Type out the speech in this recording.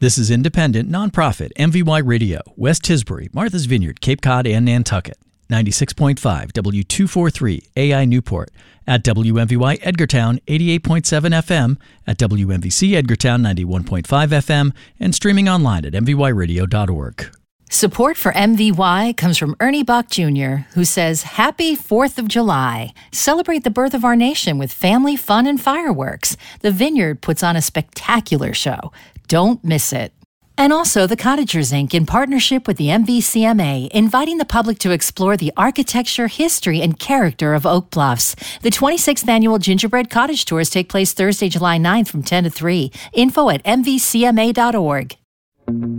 This is independent, nonprofit, MVY Radio, West Tisbury, Martha's Vineyard, Cape Cod, and Nantucket. 96.5 W243 AI Newport. At WMVY Edgartown 88.7 FM, at WMVC Edgartown 91.5 FM, and streaming online at mvyradio.org. Support for MVY comes from Ernie Bach Jr., who says, Happy 4th of July. Celebrate the birth of our nation with family, fun, and fireworks. The Vineyard puts on a spectacular show. Don't miss it. And also the Cottagers, Inc., in partnership with the MVCMA, inviting the public to explore the architecture, history, and character of Oak Bluffs. The 26th annual Gingerbread Cottage Tours take place Thursday, July 9th from 10 to 3. Info at mvcma.org.